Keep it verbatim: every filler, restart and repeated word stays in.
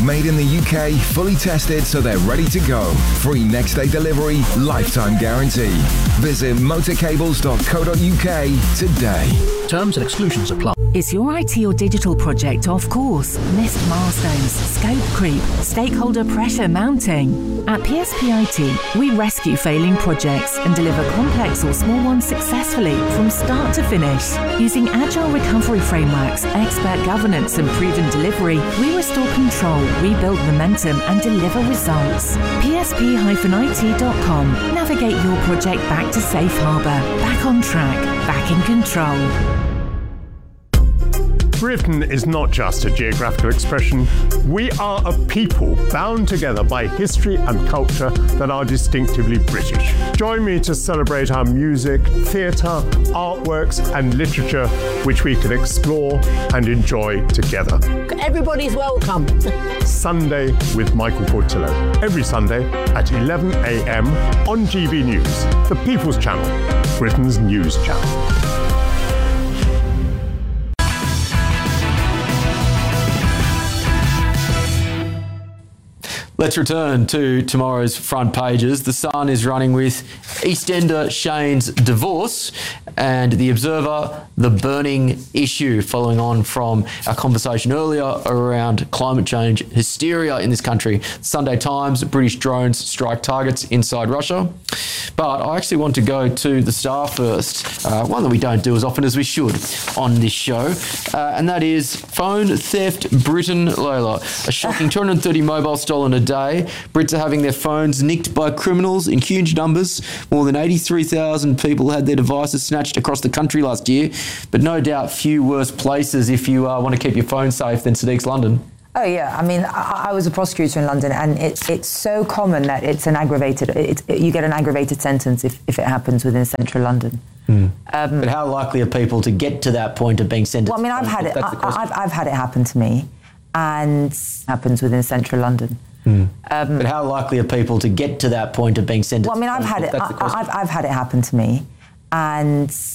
Made in the U K, fully tested so they're ready to go. Free next day delivery, lifetime guarantee. Visit motorcables dot co dot U K today. Terms and exclusions apply. Is your I T or digital project off course? Missed milestones, scope creep, stakeholder pressure mounting? At P S P I T, we rescue failing projects and deliver complex or small ones successfully from start to finish. Using agile recovery frameworks, expert governance and proven delivery, we restore control, rebuild momentum and deliver results. P S P I T dot com. Navigate your project back to safe harbour, back on track, back in control. Britain is not just a geographical expression. We are a people bound together by history and culture that are distinctively British. Join me to celebrate our music, theatre, artworks and literature, which we can explore and enjoy together. Everybody's welcome. Sunday with Michael Portillo. Every Sunday at eleven a.m. on G B News, the People's Channel, Britain's news channel. Let's return to tomorrow's front pages. The Sun is running with EastEnder Shane's divorce and The Observer, the burning issue, following on from our conversation earlier around climate change hysteria in this country. Sunday Times, British drones strike targets inside Russia. But I actually want to go to the Star first, uh, one that we don't do as often as we should on this show, uh, and that is phone theft Britain, Layla. A shocking two hundred thirty mobiles stolen a day. Brits are having their phones nicked by criminals in huge numbers. More than eighty-three thousand people had their devices snatched across the country last year, but no doubt few worse places if you uh, want to keep your phone safe than Sadiq's London. Oh, yeah. I mean, I, I was a prosecutor in London, and it, it's so common that it's an aggravated, it, it, you get an aggravated sentence if, if it happens within central London. Hmm. Um, but how likely are people to get to that point of being sentenced? Well, I mean, I've had it, I, I've, I've had it happen to me, and it happens within central London. Hmm. Um, but how likely are people to get to that point of being sentenced? Well, I mean, I've had it, I, I've, I've had it happen to me, and